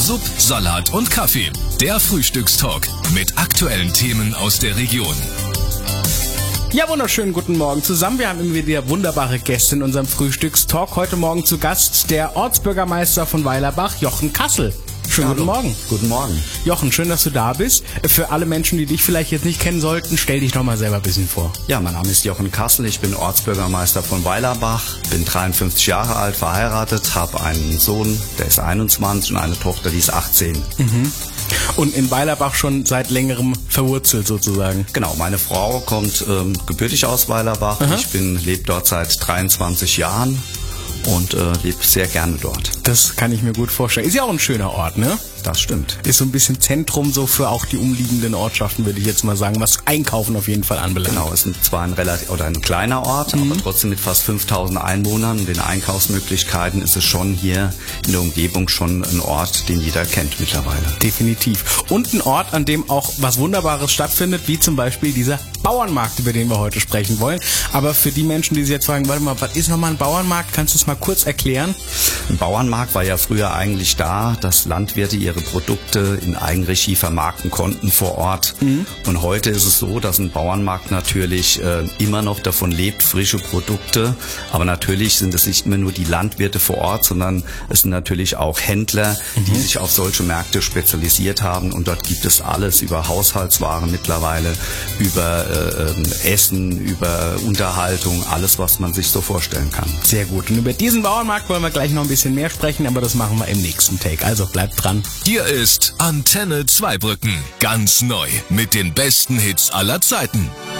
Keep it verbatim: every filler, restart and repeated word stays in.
Sub, Salat und Kaffee. Der Frühstückstalk mit aktuellen Themen aus der Region. Ja, wunderschönen guten Morgen zusammen. Wir haben immer wieder wunderbare Gäste in unserem Frühstückstalk. Heute Morgen zu Gast der Ortsbürgermeister von Weilerbach, Jochen Kassel. Schönen guten Morgen. Guten Morgen. Jochen, schön, dass du da bist. Für alle Menschen, die dich vielleicht jetzt nicht kennen sollten, stell dich doch mal selber ein bisschen vor. Ja, mein Name ist Jochen Kassel, ich bin Ortsbürgermeister von Weilerbach, bin dreiundfünfzig Jahre alt, verheiratet, habe einen Sohn, der ist einundzwanzig und eine Tochter, die ist achtzehn. Mhm. Und in Weilerbach schon seit längerem verwurzelt sozusagen. Genau, meine Frau kommt ähm, gebürtig aus Weilerbach. Aha. Ich bin lebe dort seit dreiundzwanzig Jahren und äh, lebe sehr gerne dort. Das kann ich mir gut vorstellen. Ist ja auch ein schöner Ort, ne? Das stimmt. Ist so ein bisschen Zentrum so für auch die umliegenden Ortschaften, würde ich jetzt mal sagen, was Einkaufen auf jeden Fall anbelangt. Genau, es ist zwar ein relativ oder ein kleiner Ort, mhm. aber trotzdem mit fast fünftausend Einwohnern und den Einkaufsmöglichkeiten ist es schon hier in der Umgebung schon ein Ort, den jeder kennt mittlerweile. Definitiv. Und ein Ort, an dem auch was Wunderbares stattfindet, wie zum Beispiel dieser Bauernmarkt, über den wir heute sprechen wollen. Aber für die Menschen, die sich jetzt fragen, warte mal, was ist nochmal ein Bauernmarkt? Kannst du es mal kurz erklären? Ein Bauernmarkt war ja früher eigentlich da, dass Landwirte ihre Produkte in Eigenregie vermarkten konnten vor Ort. Mhm. Und heute ist es so, dass ein Bauernmarkt natürlich äh, immer noch davon lebt, frische Produkte. Aber natürlich sind es nicht immer nur die Landwirte vor Ort, sondern es sind natürlich auch Händler, mhm. die sich auf solche Märkte spezialisiert haben. Und dort gibt es alles über Haushaltswaren mittlerweile, über äh, Essen, über Unterhaltung, alles, was man sich so vorstellen kann. Sehr gut. Und über diesen Bauernmarkt wollen wir gleich noch ein bisschen mehr sprechen, aber das machen wir im nächsten Take. Also bleibt dran. Hier ist Antenne Zweibrücken. Ganz neu mit den besten Hits aller Zeiten.